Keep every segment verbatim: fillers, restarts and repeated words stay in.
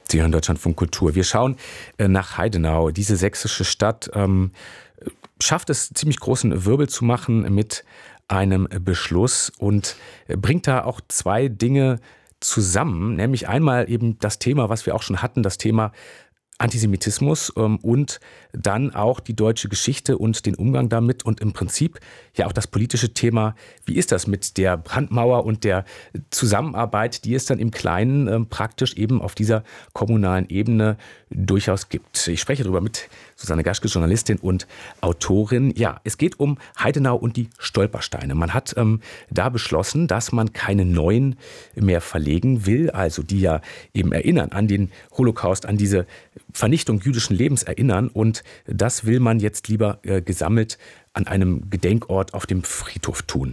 Sie hören Deutschlandfunk Kultur. Wir schauen äh, nach Heidenau. Diese sächsische Stadt ähm, schafft es, ziemlich großen Wirbel zu machen mit einem Beschluss und bringt da auch zwei Dinge zusammen, nämlich einmal eben das Thema, was wir auch schon hatten, das Thema Antisemitismus ähm, und dann auch die deutsche Geschichte und den Umgang damit und im Prinzip ja auch das politische Thema, wie ist das mit der Brandmauer und der Zusammenarbeit, die es dann im Kleinen ähm, praktisch eben auf dieser kommunalen Ebene durchaus gibt. Ich spreche darüber mit Susanne Gaschke, Journalistin und Autorin. Ja, es geht um Heidenau und die Stolpersteine. Man hat ähm, da beschlossen, dass man keine neuen mehr verlegen will, also die ja eben erinnern an den Holocaust, an diese Vernichtung jüdischen Lebens erinnern. Und das will man jetzt lieber äh, gesammelt an einem Gedenkort auf dem Friedhof tun.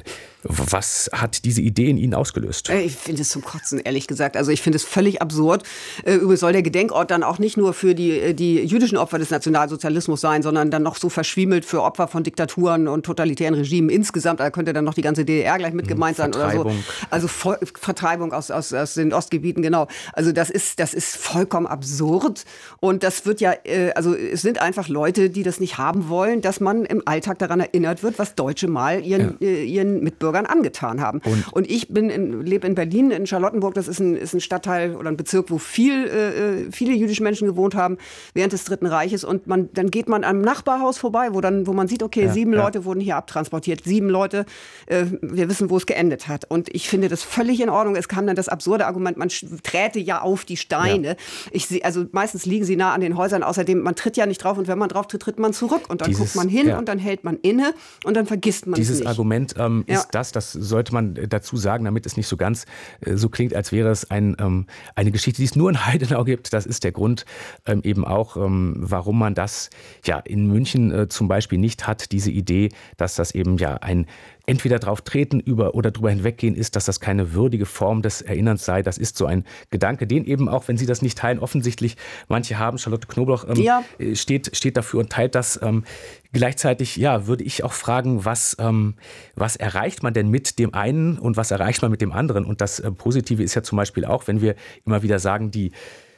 Was hat diese Idee in Ihnen ausgelöst? Ich finde es zum Kotzen, ehrlich gesagt. Also ich finde es völlig absurd. Übrigens soll der Gedenkort dann auch nicht nur für die, die jüdischen Opfer des Nationalsozialismus sein, sondern dann noch so verschwiemelt für Opfer von Diktaturen und totalitären Regimen insgesamt. Da könnte dann noch die ganze D D R gleich mit gemeint sein oder so. Also Voll, Vertreibung aus, aus, aus den Ostgebieten, genau. Also das ist, das ist vollkommen absurd. Und das wird ja, also es sind einfach Leute, die das nicht haben wollen, dass man im Alltag daran erinnert wird, was Deutsche mal ihren, ja. ihren Mitbürgern angetan haben. Und, und ich bin in, lebe in Berlin, in Charlottenburg. Das ist ein, ist ein Stadtteil oder ein Bezirk, wo viel, äh, viele jüdische Menschen gewohnt haben während des Dritten Reiches. Und man, dann geht man am Nachbarhaus vorbei, wo, dann, wo man sieht, okay, ja, sieben ja. Leute wurden hier abtransportiert. Sieben Leute, äh, wir wissen, wo es geendet hat. Und ich finde das völlig in Ordnung. Es kam dann das absurde Argument, man träte ja auf die Steine. Ja. Ich, also meistens liegen sie nah an den Häusern. Außerdem, man tritt ja nicht drauf. Und wenn man drauf tritt, tritt man zurück. Und dann Dieses, guckt man hin ja. und dann hält man inne und dann vergisst man es nicht. Dieses Argument ähm, ja. ist das, das sollte man dazu sagen, damit es nicht so ganz äh, so klingt, als wäre es ein, ähm, eine Geschichte, die es nur in Heidenau gibt. Das ist der Grund ähm, eben auch, ähm, warum man das ja in München äh, zum Beispiel nicht hat, diese Idee, dass das eben ja ein entweder drauf treten über oder drüber hinweggehen ist, dass das keine würdige Form des Erinnerns sei. Das ist so ein Gedanke, den eben auch, wenn Sie das nicht teilen, offensichtlich manche haben. Charlotte Knobloch ähm, ja. steht, steht dafür und teilt das. Ähm, gleichzeitig, ja, würde ich auch fragen, was, ähm, was erreicht man denn mit dem einen und was erreicht man mit dem anderen? Und das äh, Positive ist ja zum Beispiel auch, wenn wir immer wieder sagen, die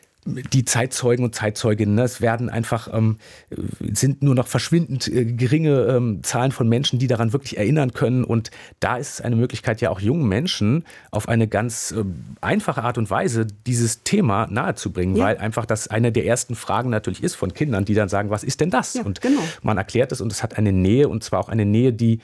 Die Zeitzeugen und Zeitzeuginnen, ne, es werden einfach, ähm, sind nur noch verschwindend äh, geringe ähm, Zahlen von Menschen, die daran wirklich erinnern können. Und da ist es eine Möglichkeit, ja auch jungen Menschen auf eine ganz äh, einfache Art und Weise dieses Thema nahezubringen, ja. weil einfach das eine der ersten Fragen natürlich ist von Kindern, die dann sagen, was ist denn das? Ja, und genau. man erklärt es und es hat eine Nähe und zwar auch eine Nähe, die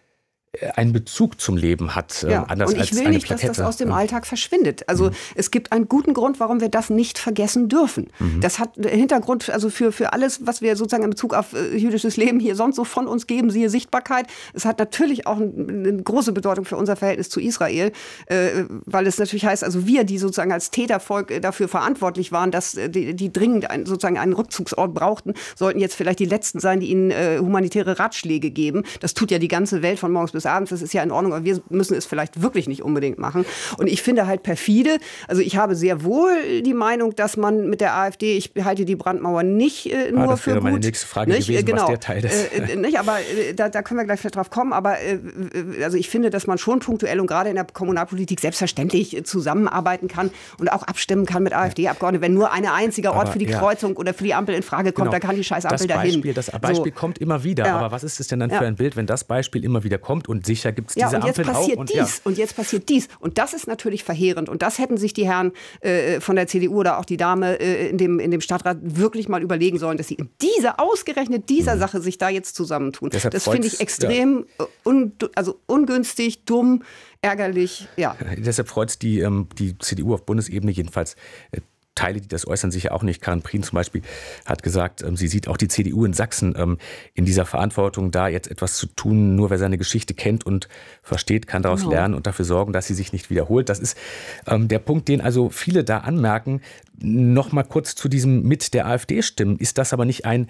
einen Bezug zum Leben hat, ja, äh, anders und ich als will eine nicht, Plakette. dass das aus dem Alltag verschwindet. Also mhm. es gibt einen guten Grund, warum wir das nicht vergessen dürfen. Mhm. Das hat Hintergrund, also für, für alles, was wir sozusagen in Bezug auf äh, jüdisches Leben hier sonst so von uns geben, siehe Sichtbarkeit. Es hat natürlich auch ein, eine große Bedeutung für unser Verhältnis zu Israel, äh, weil es natürlich heißt, also wir, die sozusagen als Tätervolk äh, dafür verantwortlich waren, dass äh, die, die dringend ein, sozusagen einen Rückzugsort brauchten, sollten jetzt vielleicht die Letzten sein, die ihnen äh, humanitäre Ratschläge geben. Das tut ja die ganze Welt von morgens bis abends. Das ist ja in Ordnung, aber wir müssen es vielleicht wirklich nicht unbedingt machen. Und ich finde halt perfide, also ich habe sehr wohl die Meinung, dass man mit der AfD, ich halte die Brandmauer nicht äh, nur ah, das für wäre gut. meine nächste Frage nicht? gewesen, genau. was der Teil ist. Äh, nicht, aber äh, da, da können wir gleich drauf kommen, aber äh, also ich finde, dass man schon punktuell und gerade in der Kommunalpolitik selbstverständlich zusammenarbeiten kann und auch abstimmen kann mit AfD-Abgeordneten. Wenn nur ein einziger Ort aber, für die ja. Kreuzung oder für die Ampel in Frage kommt, genau. dann kann die scheiß Ampel das Beispiel, dahin. Das Beispiel so. kommt immer wieder, ja. aber was ist es denn dann für ja. ein Bild, wenn das Beispiel immer wieder kommt und sicher gibt es diese ja, und jetzt Ampeln passiert auch. Und, dies ja. und jetzt passiert dies. Und das ist natürlich verheerend. Und das hätten sich die Herren äh, von der C D U oder auch die Dame äh, in, dem, in dem Stadtrat wirklich mal überlegen sollen, dass sie in dieser, ausgerechnet dieser mhm. Sache sich da jetzt zusammentun. Deshalb das finde ich extrem ja. un, also ungünstig, dumm, ärgerlich. Ja. Deshalb freut es die, ähm, die C D U auf Bundesebene jedenfalls. Äh, Teile, die das äußern, sicher auch nicht. Karin Prien zum Beispiel hat gesagt, ähm, sie sieht auch die C D U in Sachsen ähm, in dieser Verantwortung, da jetzt etwas zu tun. Nur wer seine Geschichte kennt und versteht, kann daraus genau. lernen und dafür sorgen, dass sie sich nicht wiederholt. Das ist ähm, der Punkt, den also viele da anmerken. Noch mal kurz zu diesem mit der AfD stimmen. Ist das aber nicht ein,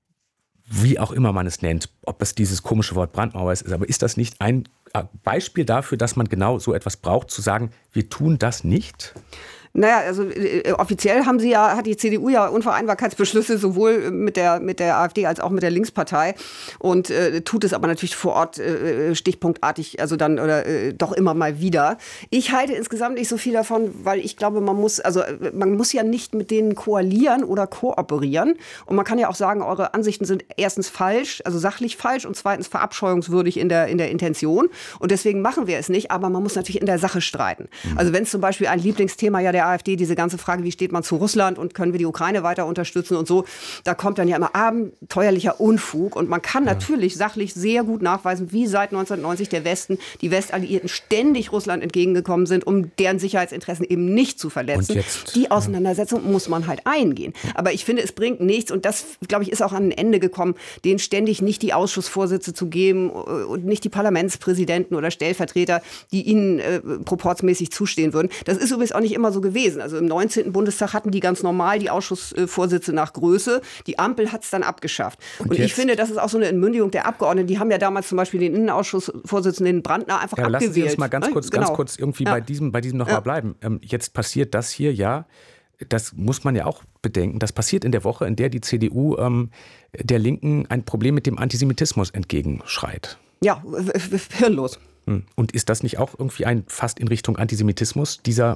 wie auch immer man es nennt, ob es dieses komische Wort Brandmauer ist, aber ist das nicht ein Beispiel dafür, dass man genau so etwas braucht, zu sagen, wir tun das nicht? Naja, also äh, offiziell haben sie ja, hat die C D U ja Unvereinbarkeitsbeschlüsse sowohl mit der, mit der AfD als auch mit der Linkspartei und äh, tut es aber natürlich vor Ort äh, stichpunktartig, also dann oder äh, doch immer mal wieder. Ich halte insgesamt nicht so viel davon, weil ich glaube, man muss, also man muss ja nicht mit denen koalieren oder kooperieren und man kann ja auch sagen, eure Ansichten sind erstens falsch, also sachlich falsch und zweitens verabscheuungswürdig in der, in der Intention und deswegen machen wir es nicht, aber man muss natürlich in der Sache streiten. Mhm. Also wenn es zum Beispiel ein Lieblingsthema ja der AfD, diese ganze Frage, wie steht man zu Russland und können wir die Ukraine weiter unterstützen und so, da kommt dann ja immer abenteuerlicher Unfug und man kann ja. natürlich sachlich sehr gut nachweisen, wie seit neunzehnhundertneunzig der Westen, die Westalliierten ständig Russland entgegengekommen sind, um deren Sicherheitsinteressen eben nicht zu verletzen. Jetzt, die Auseinandersetzung ja. muss man halt eingehen. Aber ich finde, es bringt nichts und das, glaube ich, ist auch an ein Ende gekommen, denen ständig nicht die Ausschussvorsitze zu geben und nicht die Parlamentspräsidenten oder Stellvertreter, die ihnen äh, proportsmäßig zustehen würden. Das ist übrigens auch nicht immer so gewesen. Also im neunzehnten Bundestag hatten die ganz normal die Ausschussvorsitze nach Größe. Die Ampel hat es dann abgeschafft. Und, und ich finde, das ist auch so eine Entmündigung der Abgeordneten. Die haben ja damals zum Beispiel den Innenausschussvorsitzenden den Brandner einfach ja, abgewählt. Lassen Sie uns mal ganz kurz, genau. ganz kurz irgendwie ja. bei diesem, bei diesem noch ja. mal bleiben. Ähm, jetzt passiert das hier, ja, das muss man ja auch bedenken. Das passiert in der Woche, in der die C D U ähm, der Linken ein Problem mit dem Antisemitismus entgegenschreit. Ja, hirnlos. Und ist das nicht auch irgendwie ein fast in Richtung Antisemitismus, dieser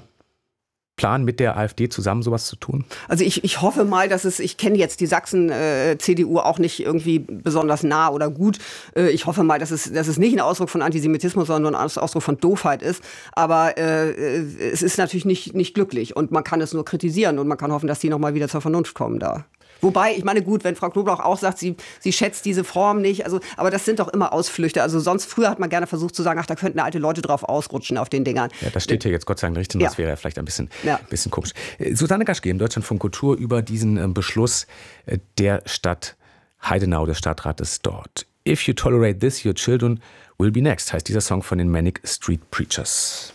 Plan mit der AfD zusammen sowas zu tun? Also ich, ich hoffe mal, dass es, ich kenne jetzt die Sachsen-C D U auch nicht irgendwie besonders nah oder gut. Äh, ich hoffe mal, dass es, dass es nicht ein Ausdruck von Antisemitismus, sondern nur ein Ausdruck von Doofheit ist. Aber äh, es ist natürlich nicht, nicht glücklich und man kann es nur kritisieren und man kann hoffen, dass die nochmal wieder zur Vernunft kommen da. Wobei, ich meine, gut, wenn Frau Knoblauch auch sagt, sie, sie schätzt diese Form nicht, also, aber das sind doch immer Ausflüchte. Also sonst, früher hat man gerne versucht zu sagen, ach, da könnten alte Leute drauf ausrutschen auf den Dingern. Ja, das steht hier jetzt Gott sei Dank nicht drin, ja. das wäre ja vielleicht ein bisschen, ja. bisschen komisch. Susanne Gaschke im Deutschlandfunk Kultur über diesen äh, Beschluss äh, der Stadt Heidenau, des Stadtrates dort. If you tolerate this, your children will be next, heißt dieser Song von den Manic Street Preachers.